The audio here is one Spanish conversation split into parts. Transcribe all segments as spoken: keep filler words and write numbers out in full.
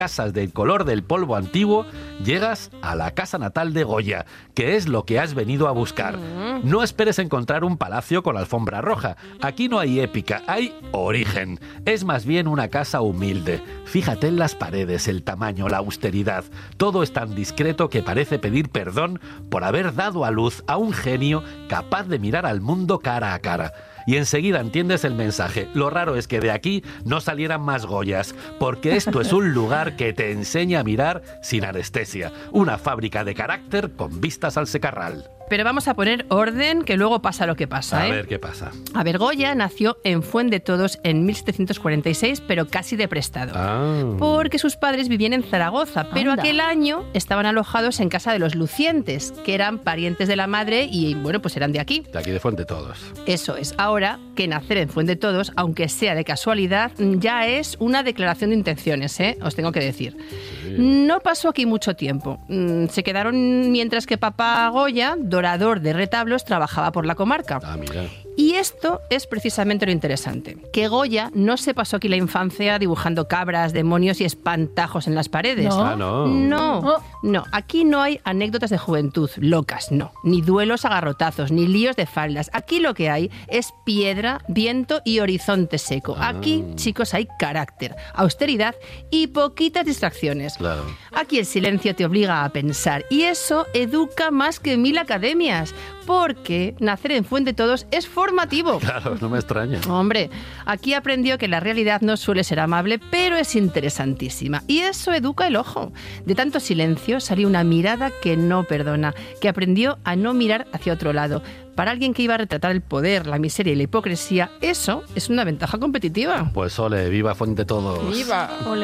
casas del color del polvo antiguo, llegas a la casa natal de Goya, que es lo que has venido a buscar. No esperes encontrar un palacio con alfombra roja. Aquí no hay épica, hay origen. Es más bien una casa humilde. Fíjate en las paredes, el tamaño, la austeridad. Todo es tan discreto que parece pedir perdón por haber dado a luz a un genio capaz de mirar al mundo cara a cara. Y enseguida entiendes el mensaje. Lo raro es que de aquí no salieran más Goyas, porque esto es un lugar que te enseña a mirar sin anestesia. Una fábrica de carácter con vistas al secarral. Pero vamos a poner orden, que luego pasa lo que pasa, A ¿eh? ver qué pasa. A ver, Goya nació en Fuendetodos en mil setecientos cuarenta y seis, pero casi de prestado. Ah. Porque sus padres vivían en Zaragoza, pero Anda. aquel año estaban alojados en casa de los Lucientes, que eran parientes de la madre y, bueno, pues eran de aquí. De aquí de Fuendetodos. Eso es. Ahora que nacer en Fuendetodos, aunque sea de casualidad, ya es una declaración de intenciones, ¿eh? Os tengo que decir. Sí. No pasó aquí mucho tiempo. Mm, Se quedaron mientras que papá Goya, dorador de retablos, trabajaba por la comarca. Ah, mira. Y esto es precisamente lo interesante, que Goya no se pasó aquí la infancia dibujando cabras, demonios y espantajos en las paredes. No. Ah, no. No, Oh. no, aquí no hay anécdotas de juventud locas, no, ni duelos a garrotazos, ni líos de faldas. Aquí lo que hay es piedra, viento y horizonte seco. Ah. Aquí, chicos, hay carácter, austeridad y poquitas distracciones. Claro. Aquí el silencio te obliga a pensar y eso educa más que mil academias, porque nacer en Fuendetodos es formativo. Claro, no me extraña. Hombre, aquí aprendió que la realidad no suele ser amable, pero es interesantísima. Y eso educa el ojo. De tanto silencio salió una mirada que no perdona, que aprendió a no mirar hacia otro lado. Para alguien que iba a retratar el poder, la miseria y la hipocresía, eso es una ventaja competitiva. Pues ole, viva Fuendetodos. ¡Viva! Ole.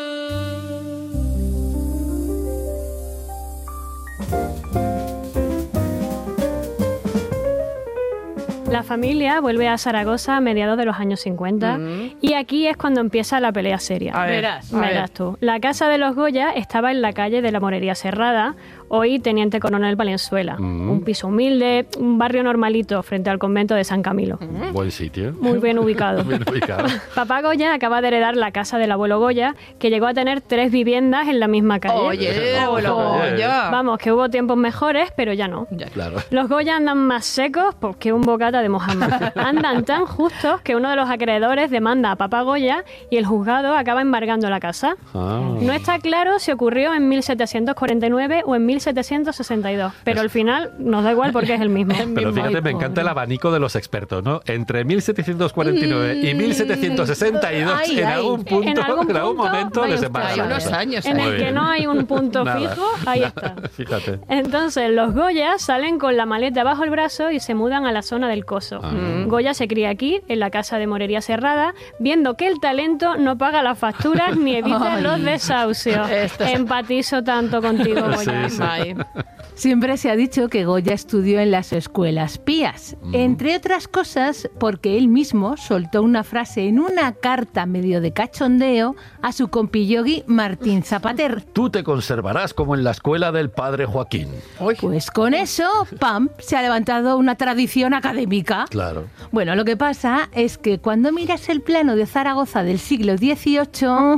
La familia vuelve a Zaragoza a mediados de los años cincuenta Mm. y aquí es cuando empieza la pelea seria. A ver, verás, a ver. verás tú. La casa de los Goya estaba en la calle de la Morería Serrada, hoy Teniente Coronel Valenzuela. Mm. Un piso humilde, un barrio normalito frente al convento de San Camilo. Buen sitio. Muy bien ubicado. Bien ubicado. Papá Goya acaba de heredar la casa del abuelo Goya, que llegó a tener tres viviendas en la misma calle. Oye, Ojo. abuelo Goya. Vamos, que hubo tiempos mejores, pero ya no. Ya. Claro. Los Goya andan más secos pues, que un bocata de Mohammed. Andan tan justos que uno de los acreedores demanda a Papá Goya y el juzgado acaba embargando la casa. Ah. No está claro si ocurrió en mil setecientos cuarenta y nueve o en mil setecientos sesenta y dos, pero al final nos da igual porque es el mismo. Pero fíjate, me encanta el abanico de los expertos, ¿no? Entre mil setecientos cuarenta y nueve y mil setecientos sesenta y dos, Ay, en, ay. algún punto, En algún en algún punto, momento vaya les usted. embargan Hay la unos casa. años. En Muy el que bien. no hay un punto Nada. fijo, ahí está. Fíjate. Entonces, los Goya salen con la maleta bajo el brazo y se mudan a la zona del Coso. Ah. Goya se cría aquí, en la casa de Morería Serrada, viendo que el talento no paga las facturas ni evita Ay. los desahucios. Esto es- Empatizo tanto contigo, Goya. Sí, sí. Ay. Siempre se ha dicho que Goya estudió en las escuelas pías, entre otras cosas porque él mismo soltó una frase en una carta medio de cachondeo a su compillogi Martín Zapater. Tú te conservarás como en la escuela del padre Joaquín. Pues con eso, pam, se ha levantado una tradición académica. Claro. Bueno, lo que pasa es que cuando miras el plano de Zaragoza del siglo dieciocho,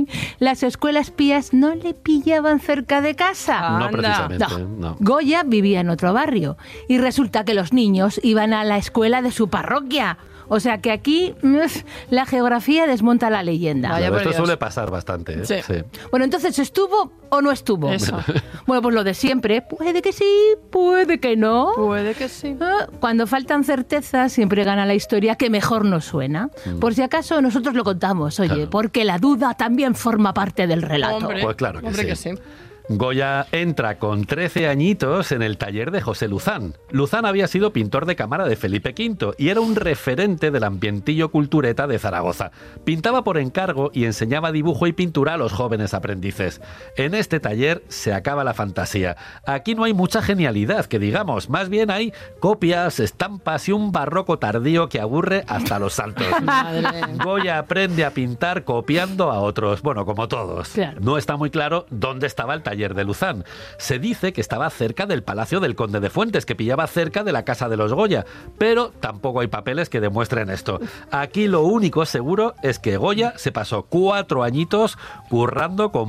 las escuelas pías no le pillaban cerca de casa. No Anda. precisamente, No. no. Goya vivía en otro barrio y resulta que los niños iban a la escuela de su parroquia. O sea que aquí uf, la geografía desmonta la leyenda. Vaya Claro, por esto Dios. suele pasar bastante, ¿eh? Sí. Bueno, entonces, ¿estuvo o no estuvo? Eso. Bueno, pues lo de siempre. Puede que sí, puede que no. Puede que sí. Ah, Cuando faltan certezas, siempre gana la historia que mejor nos suena. Por si acaso, nosotros lo contamos, oye, Claro. porque la duda también forma parte del relato. Hombre, Pues claro que hombre sí. que sí. Goya entra con trece añitos en el taller de José Luzán. Luzán había sido pintor de cámara de Felipe quinto y era un referente del ambientillo cultureta de Zaragoza. Pintaba por encargo y enseñaba dibujo y pintura a los jóvenes aprendices. En este taller se acaba la fantasía. Aquí no hay mucha genialidad, que digamos, más bien hay copias, estampas y un barroco tardío que aburre hasta los saltos. Madre. Goya aprende a pintar copiando a otros, bueno, como todos. Claro. No está muy claro dónde estaba el taller Bayer de Luzán. Se dice que estaba cerca del Palacio del Conde de Fuentes, que pillaba cerca de la casa de los Goya, pero tampoco hay papeles que demuestren esto. Aquí lo único seguro es que Goya se pasó cuatro añitos currando con